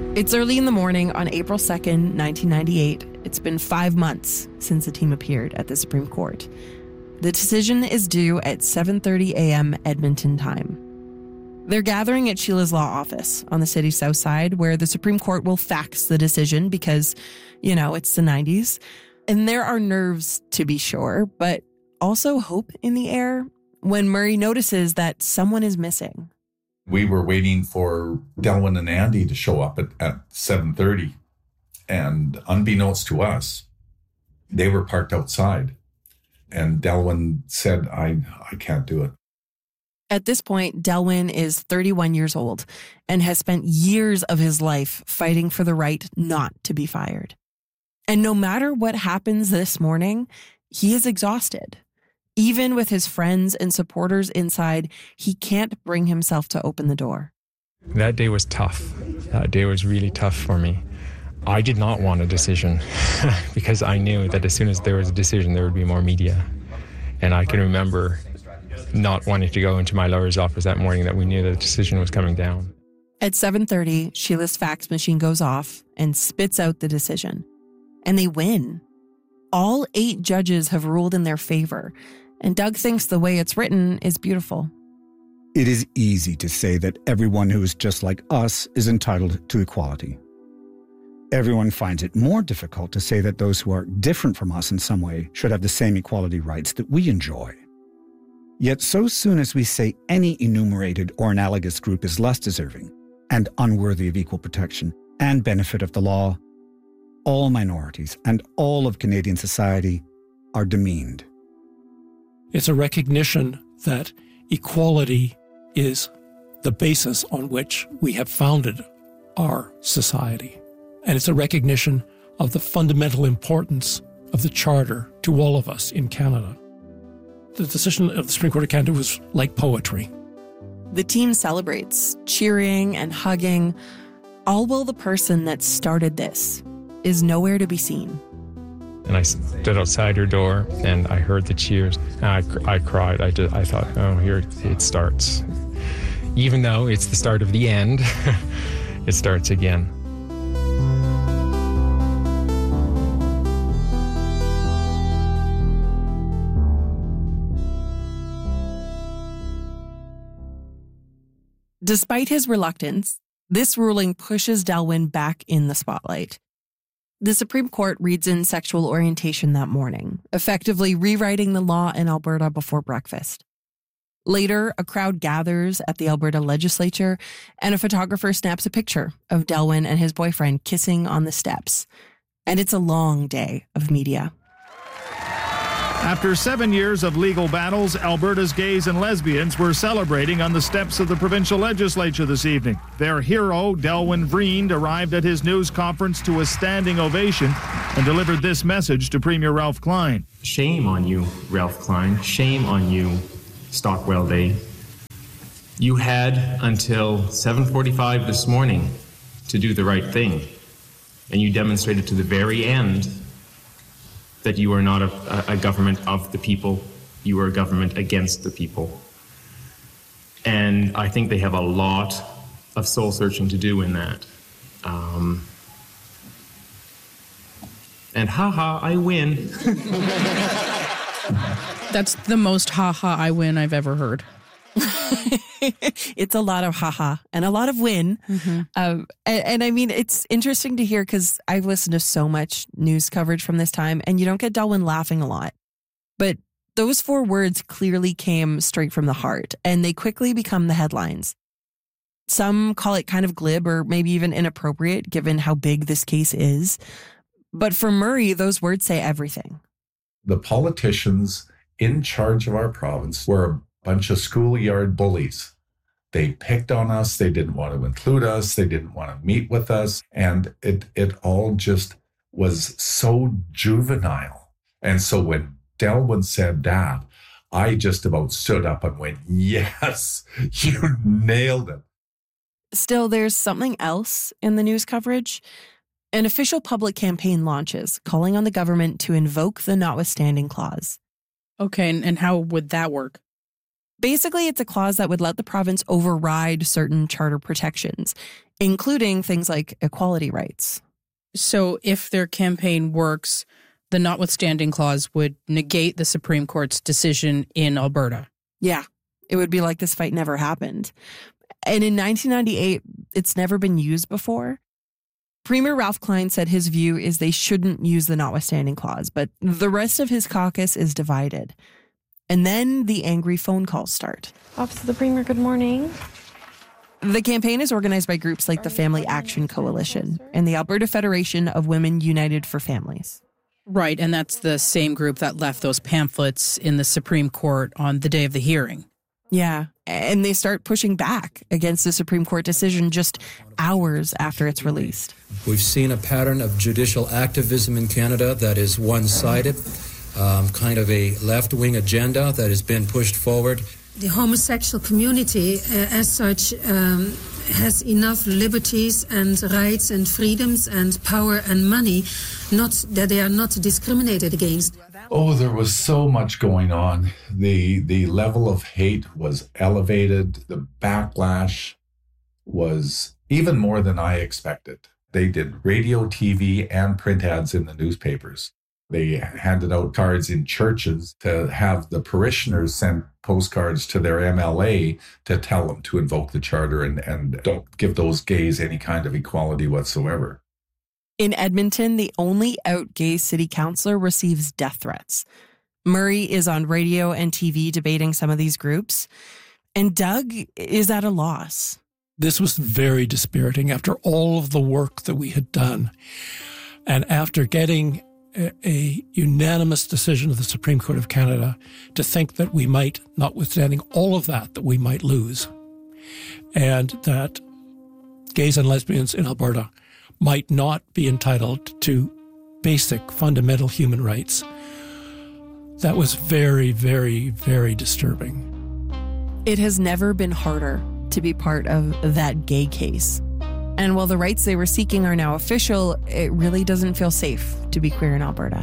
It's early in the morning on April 2nd, 1998. It's been 5 months since the team appeared at the Supreme Court. The decision is due at 7:30 a.m. Edmonton time. They're gathering at Sheila's law office on the city's south side, where the Supreme Court will fax the decision because, it's the 90s. And there are nerves, to be sure, but also hope in the air when Murray notices that someone is missing. We were waiting for Delwyn and Andy to show up at 7:30. And unbeknownst to us, they were parked outside. And Delwyn said, I can't do it. At this point, Delwyn is 31 years old and has spent years of his life fighting for the right not to be fired. And no matter what happens this morning, he is exhausted. Even with his friends and supporters inside, he can't bring himself to open the door. That day was tough. That day was really tough for me. I did not want a decision because I knew that as soon as there was a decision, there would be more media. And I can remember not wanting to go into my lawyer's office that morning that we knew that the decision was coming down. At 7:30, Sheila's fax machine goes off and spits out the decision. And they win. All 8 judges have ruled in their favor. And Doug thinks the way it's written is beautiful. It is easy to say that everyone who is just like us is entitled to equality. Everyone finds it more difficult to say that those who are different from us in some way should have the same equality rights that we enjoy. Yet so soon as we say any enumerated or analogous group is less deserving and unworthy of equal protection and benefit of the law, all minorities and all of Canadian society are demeaned. It's a recognition that equality is the basis on which we have founded our society. And it's a recognition of the fundamental importance of the Charter to all of us in Canada. The decision of the Supreme Court of Canada was like poetry. The team celebrates, cheering and hugging, all while the person that started this is nowhere to be seen. And I stood outside her door and I heard the cheers. And I cried. I thought, oh, here it starts. Even though it's the start of the end, it starts again. Despite his reluctance, this ruling pushes Delwyn back in the spotlight. The Supreme Court reads in sexual orientation that morning, effectively rewriting the law in Alberta before breakfast. Later, a crowd gathers at the Alberta legislature, and a photographer snaps a picture of Delwyn and his boyfriend kissing on the steps. And it's a long day of media. After 7 years of legal battles, Alberta's gays and lesbians were celebrating on the steps of the provincial legislature this evening. Their hero, Delwyn Vriend, arrived at his news conference to a standing ovation and delivered this message to Premier Ralph Klein. Shame on you, Ralph Klein. Shame on you, Stockwell Day. You had until 7:45 this morning to do the right thing, and you demonstrated to the very end that you are not a government of the people, you are a government against the people. And I think they have a lot of soul searching to do in that. And haha, I win. That's the most haha, I win I've ever heard. It's a lot of haha and a lot of win. Mm-hmm. And I mean, it's interesting to hear because I've listened to so much news coverage from this time and you don't get Delwyn laughing a lot. But those 4 words clearly came straight from the heart and they quickly become the headlines. Some call it kind of glib or maybe even inappropriate given how big this case is. But for Murray, those words say everything. The politicians in charge of our province were a bunch of schoolyard bullies. They picked on us. They didn't want to include us. They didn't want to meet with us. And it all just was so juvenile. And so when Delwyn said that, I just about stood up and went, yes, you nailed it. Still, there's something else in the news coverage. An official public campaign launches, calling on the government to invoke the notwithstanding clause. Okay, and how would that work? Basically, it's a clause that would let the province override certain charter protections, including things like equality rights. So if their campaign works, the notwithstanding clause would negate the Supreme Court's decision in Alberta. Yeah, it would be like this fight never happened. And in 1998, it's never been used before. Premier Ralph Klein said his view is they shouldn't use the notwithstanding clause, but the rest of his caucus is divided. And then the angry phone calls start. Office of the Premier, good morning. The campaign is organized by groups like the Family Action Coalition and the Alberta Federation of Women United for Families. Right, and that's the same group that left those pamphlets in the Supreme Court on the day of the hearing. Yeah, and they start pushing back against the Supreme Court decision just hours after it's released. We've seen a pattern of judicial activism in Canada that is one-sided, kind of a left-wing agenda that has been pushed forward. The homosexual community, as such, has enough liberties and rights and freedoms and power and money, not that they are not discriminated against. Oh, there was so much going on. The level of hate was elevated. The backlash was even more than I expected. They did radio, TV, and print ads in the newspapers. They handed out cards in churches to have the parishioners send postcards to their MLA to tell them to invoke the charter and don't give those gays any kind of equality whatsoever. In Edmonton, the only out gay city councillor receives death threats. Murray is on radio and TV debating some of these groups, and Doug is at a loss. This was very dispiriting after all of the work that we had done. And after getting a unanimous decision of the Supreme Court of Canada, to think that we might, notwithstanding all of that, that we might lose. And that gays and lesbians in Alberta might not be entitled to basic fundamental human rights. That was very, very, very disturbing. It has never been harder to be part of that gay case. And while the rights they were seeking are now official, it really doesn't feel safe to be queer in Alberta.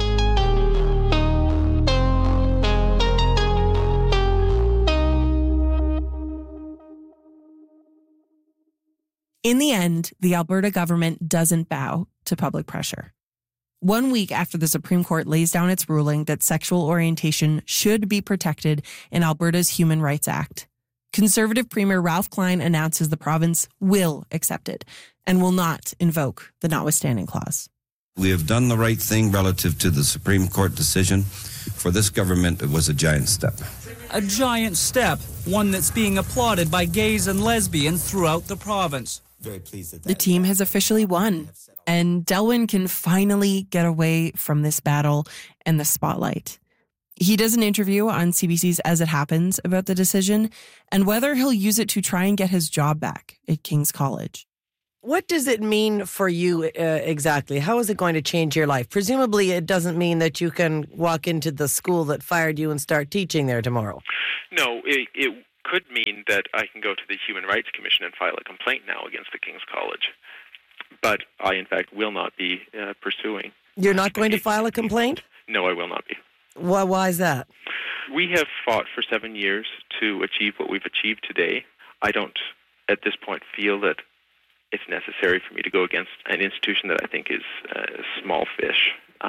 In the end, the Alberta government doesn't bow to public pressure. 1 week after the Supreme Court lays down its ruling that sexual orientation should be protected in Alberta's Human Rights Act, Conservative Premier Ralph Klein announces the province will accept it and will not invoke the notwithstanding clause. We have done the right thing relative to the Supreme Court decision. For this government, it was a giant step. A giant step, one that's being applauded by gays and lesbians throughout the province. Very pleased that the team has officially won, and Delwyn can finally get away from this battle and the spotlight. He does an interview on CBC's As It Happens about the decision and whether he'll use it to try and get his job back at King's College. What does it mean for you exactly? How is it going to change your life? Presumably it doesn't mean that you can walk into the school that fired you and start teaching there tomorrow. No, it could mean that I can go to the Human Rights Commission and file a complaint now against the King's College. But I, in fact, will not be pursuing. You're not going to file a complaint? No, I will not be. Why is that? We have fought for 7 years to achieve what we've achieved today. I don't, at this point, feel that it's necessary for me to go against an institution that I think is small fish.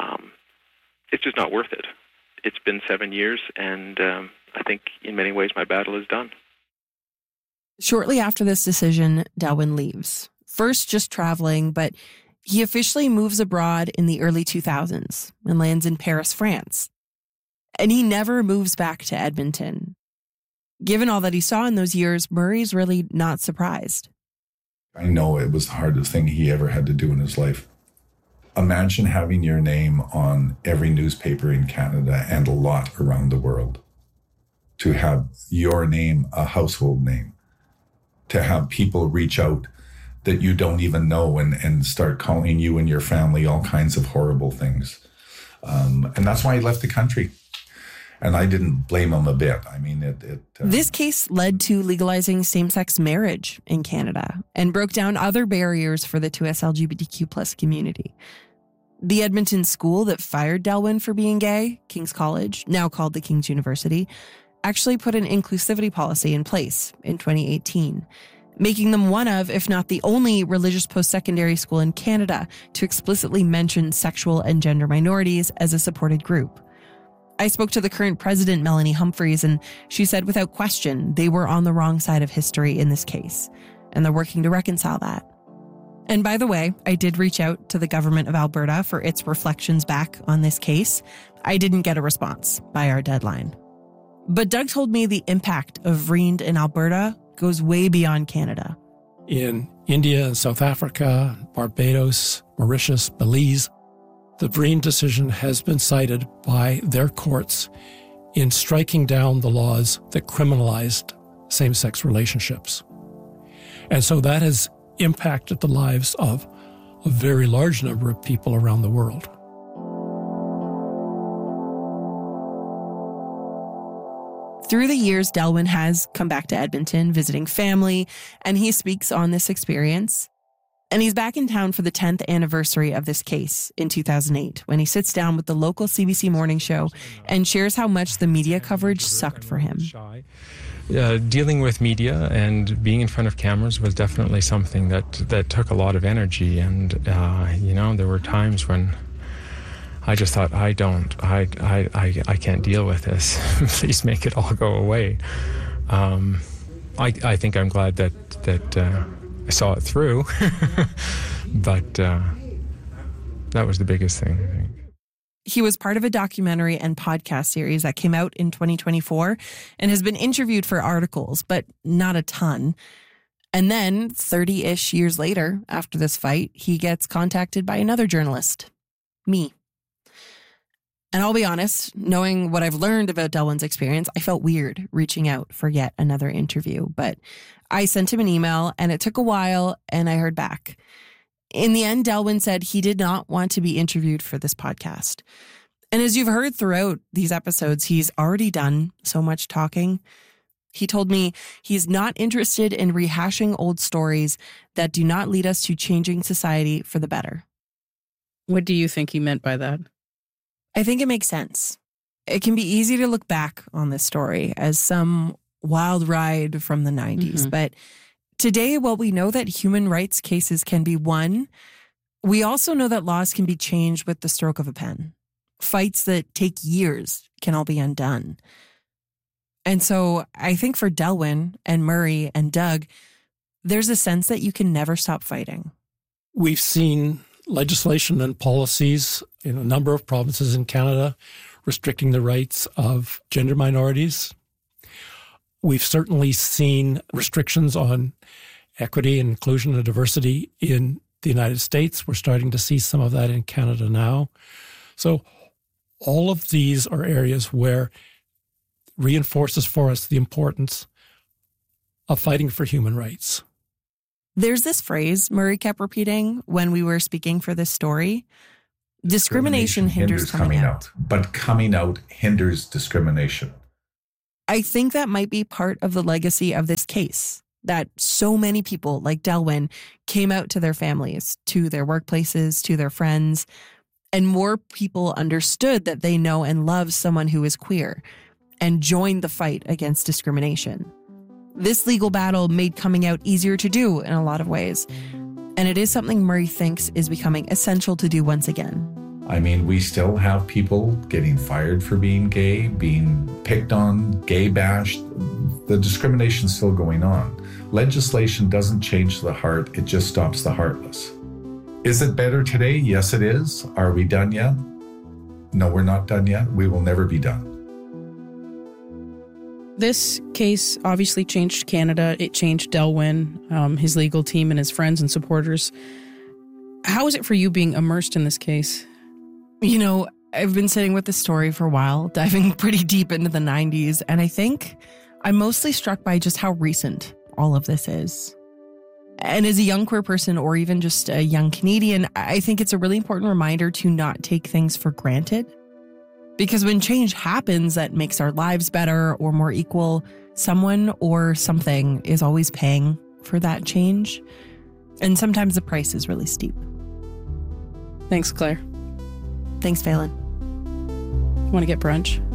It's just not worth it. It's been 7 years, and I think in many ways my battle is done. Shortly after this decision, Delwyn leaves. First just traveling, but he officially moves abroad in the early 2000s and lands in Paris, France. And he never moves back to Edmonton. Given all that he saw in those years, Murray's really not surprised. I know it was the hardest thing he ever had to do in his life. Imagine having your name on every newspaper in Canada and a lot around the world. To have your name a household name. To have people reach out that you don't even know and start calling you and your family all kinds of horrible things. And that's why he left the country. And I didn't blame him a bit. I mean, This case led to legalizing same-sex marriage in Canada and broke down other barriers for the 2S LGBTQ plus community. The Edmonton school that fired Delwyn for being gay, King's College, now called the King's University, actually put an inclusivity policy in place in 2018, making them one of, if not the only, religious post-secondary school in Canada to explicitly mention sexual and gender minorities as a supported group. I spoke to the current president, Melanie Humphreys, and she said without question they were on the wrong side of history in this case, and they're working to reconcile that. And by the way, I did reach out to the government of Alberta for its reflections back on this case. I didn't get a response by our deadline. But Doug told me the impact of Vriend in Alberta goes way beyond Canada. In India, South Africa, Barbados, Mauritius, Belize, the Vriend decision has been cited by their courts in striking down the laws that criminalized same-sex relationships. And so that has impacted the lives of a very large number of people around the world. Through the years, Delwyn has come back to Edmonton, visiting family, and he speaks on this experience. And he's back in town for the 10th anniversary of this case in 2008, when he sits down with the local CBC morning show and shares how much the media coverage sucked for him. Dealing with media and being in front of cameras was definitely something that took a lot of energy. And, there were times when I just thought, I can't deal with this. Please make it all go away. I think I'm glad that I saw it through, but that was the biggest thing, I think. He was part of a documentary and podcast series that came out in 2024 and has been interviewed for articles, but not a ton. And then 30-ish years later, after this fight, he gets contacted by another journalist, me. And I'll be honest, knowing what I've learned about Delwyn's experience, I felt weird reaching out for yet another interview. But I sent him an email, and it took a while, and I heard back. In the end, Delwyn said he did not want to be interviewed for this podcast. And as you've heard throughout these episodes, he's already done so much talking. He told me he's not interested in rehashing old stories that do not lead us to changing society for the better. What do you think he meant by that? I think it makes sense. It can be easy to look back on this story as some wild ride from the 90s, but today, while we know that human rights cases can be won, we also know that laws can be changed with the stroke of a pen. Fights that take years can all be undone. And so I think for Delwyn and Murray and Doug, there's a sense that you can never stop fighting. We've seen legislation and policies in a number of provinces in Canada restricting the rights of gender minorities. We've certainly seen restrictions on equity and inclusion and diversity in the United States. We're starting to see some of that in Canada now. So all of these are areas where reinforces for us the importance of fighting for human rights. There's this phrase Murray kept repeating when we were speaking for this story. Discrimination hinders coming out. But coming out hinders discrimination. I think that might be part of the legacy of this case, that so many people like Delwyn came out to their families, to their workplaces, to their friends, and more people understood that they know and love someone who is queer and joined the fight against discrimination. This legal battle made coming out easier to do in a lot of ways, and it is something Murray thinks is becoming essential to do once again. I mean, we still have people getting fired for being gay, being picked on, gay bashed. The discrimination's still going on. Legislation doesn't change the heart, it just stops the heartless. Is it better today? Yes, it is. Are we done yet? No, we're not done yet. We will never be done. This case obviously changed Canada. It changed Delwyn, his legal team, and his friends and supporters. How is it for you being immersed in this case? You know, I've been sitting with this story for a while, diving pretty deep into the 90s, and I think I'm mostly struck by just how recent all of this is. And as a young queer person, or even just a young Canadian, I think it's a really important reminder to not take things for granted. Because when change happens that makes our lives better or more equal, someone or something is always paying for that change. And sometimes the price is really steep. Thanks, Claire. Thanks, Phelan. Want to get brunch?